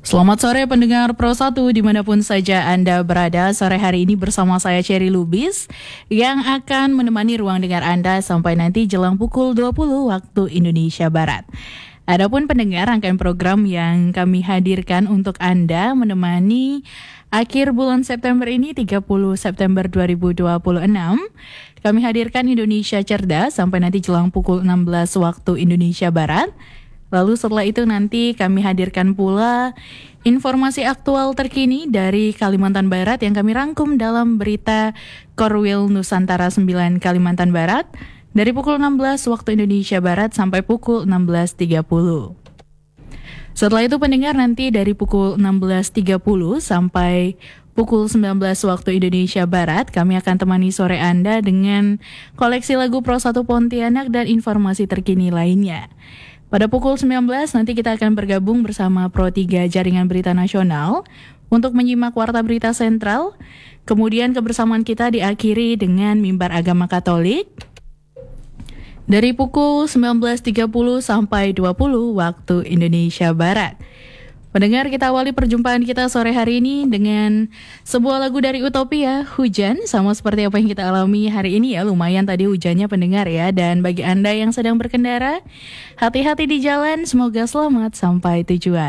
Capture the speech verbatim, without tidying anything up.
Selamat sore pendengar Pro satu dimanapun saja Anda berada. Sore hari ini bersama saya Cherry Lubis yang akan menemani ruang dengar Anda sampai nanti jelang pukul dua puluh waktu Indonesia Barat. Adapun pendengar, rangkaian program yang kami hadirkan untuk Anda menemani akhir bulan September ini, tiga puluh September dua ribu dua puluh enam. Kami hadirkan Indonesia Cerdas sampai nanti jelang pukul enam belas waktu Indonesia Barat. Lalu setelah itu nanti kami hadirkan pula informasi aktual terkini dari Kalimantan Barat yang kami rangkum dalam berita Korwil Nusantara sembilan Kalimantan Barat dari pukul enam belas waktu Indonesia Barat sampai pukul enam belas tiga puluh. Setelah itu pendengar, nanti dari pukul enam belas tiga puluh sampai pukul sembilan belas waktu Indonesia Barat kami akan temani sore Anda dengan koleksi lagu Pro satu Pontianak dan informasi terkini lainnya. Pada pukul sembilan belas nanti kita akan bergabung bersama Pro tiga Jaringan Berita Nasional untuk menyimak Warta Berita Sentral. Kemudian kebersamaan kita diakhiri dengan Mimbar Agama Katolik dari pukul sembilan belas tiga puluh sampai dua puluh waktu Indonesia Barat. Pendengar, kita awali perjumpaan kita sore hari ini dengan sebuah lagu dari Utopia, Hujan, sama seperti apa yang kita alami hari ini ya. Lumayan tadi hujannya pendengar ya. Dan bagi Anda yang sedang berkendara, hati-hati di jalan, semoga selamat sampai tujuan.